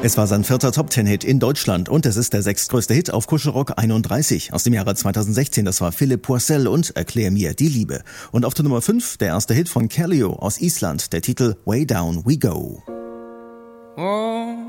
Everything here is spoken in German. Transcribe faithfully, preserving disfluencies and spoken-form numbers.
Es war sein vierter Top-Ten-Hit in Deutschland und es ist der sechstgrößte Hit auf Kuschelrock einunddreißig aus dem Jahre zweitausendsechzehn. Das war Philipp Poisel und Erklär mir die Liebe. Und auf der Nummer fünf der erste Hit von Kaleo aus Island, der Titel Way Down We Go. Oh.